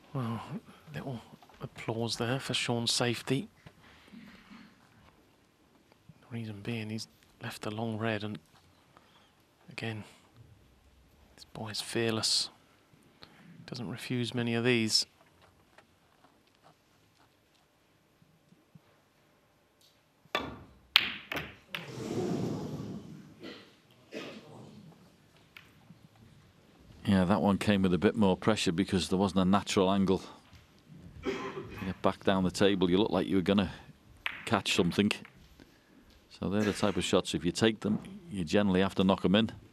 Well, little applause there for Sean's safety. Reason being, he's left a long red, and again, this boy's fearless. Doesn't refuse many of these. Yeah, that one came with a bit more pressure because there wasn't a natural angle. You get back down the table, you look like you were going to catch something. So they're the type of shots, if you take them, you generally have to knock them in.